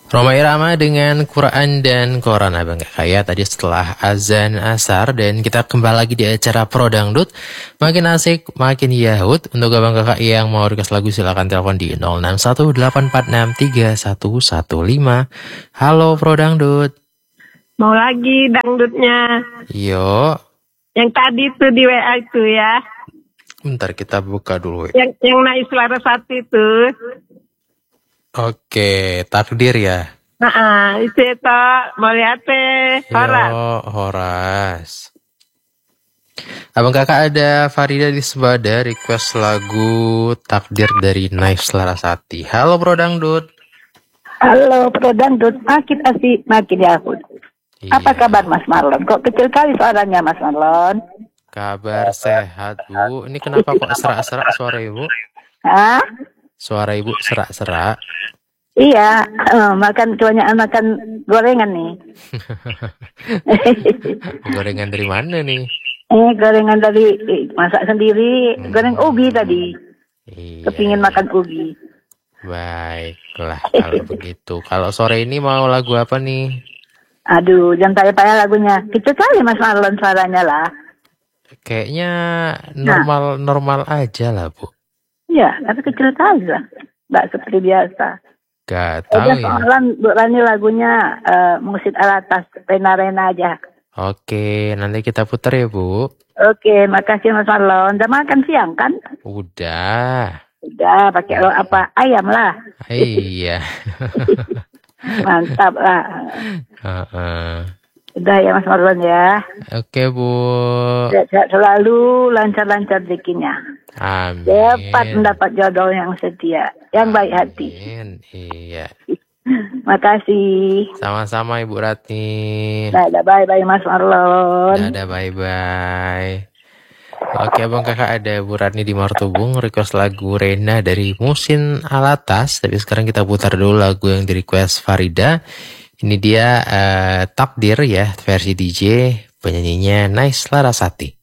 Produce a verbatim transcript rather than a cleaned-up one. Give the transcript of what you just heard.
Roma Irama dengan Quran dan Koran Abang Kakak ya. Tadi setelah azan asar dan kita kembali lagi di acara Pro Dangdut. Makin asik, makin yahut. Untuk Abang Kakak yang mau request lagu silakan telepon di nol enam satu delapan empat enam tiga satu satu lima. Halo Pro Dangdut. Mau lagi dangdutnya. Yo. Yang tadi tuh di W A itu ya. Bentar kita buka dulu. Yang yang naik suara satu itu. Oke, takdir ya. Nah, itu itu mau lihat teh. Horas. Yo, Horas. Abang Kakak ada Farida di Sebada request lagu Takdir dari Naif Larasati. Halo Pro Dangdut. Halo Pro Dangdut, makin asik, makin yahut. Iya. Apa kabar Mas Marlon? Kok kecil kali suaranya Mas Marlon? Kabar sehat Bu. Ini kenapa kok serak-serak suara Ibu? Hah? Suara Ibu serak-serak. Iya, uh, makan kebanyakan makan gorengan nih. Gorengan dari mana nih? Eh, gorengan dari eh, masak sendiri, Hmm. goreng ubi tadi. Iya. Kepingin makan ubi. Baiklah kalau begitu. Kalau sore ini mau lagu apa nih? Aduh, jangan payah-payah lagunya. Kecil kali Mas Marlon suaranya lah. Kayaknya normal normal aja lah Bu. Iya, tapi kecil kali lah. Nggak seperti biasa. Gak tahu Udah ya. soalan Bu Rani lagunya uh, musik alatas rena-rena aja. Oke, nanti kita putar ya Bu. Oke, makasih Mas Marlon. Udah makan siang kan? Udah. Udah, pakai lo apa? Ayam lah. Iya. Mantap lah. Uh-uh. Udah ya Mas Marlon ya. Oke Bu. Sehat-sehat selalu, lancar-lancar rezekinya. Amin. Dapat mendapat jodoh yang setia, yang baik hati. Amin. Iya. Makasih. Sama-sama Ibu Ratni. Dadah, bye-bye Mas Marlon. Dadah, bye-bye. Oke Abang Kakak, ada Bu Ratni di Martubung request lagu Rena dari Musin Alatas. Tapi sekarang kita putar dulu lagu yang di request Farida. Ini dia uh, Takdir ya, versi D J, penyanyinya Nice Larasati.